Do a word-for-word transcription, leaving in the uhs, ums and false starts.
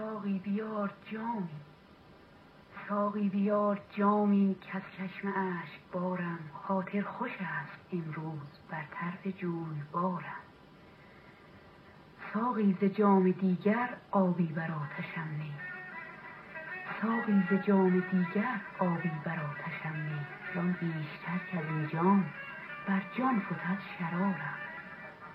ساقی بیار جامی ساقی بیار جامی که از چشم اشک بارم خاطر خوش است امروز بر طرف جوی بارم. ساقی ز جام دیگر آبی بر آتشم نه ساقی ز جام دیگر آبی بر آتشم نه زان بیشتر که از این جام بر جان فتد شرارم.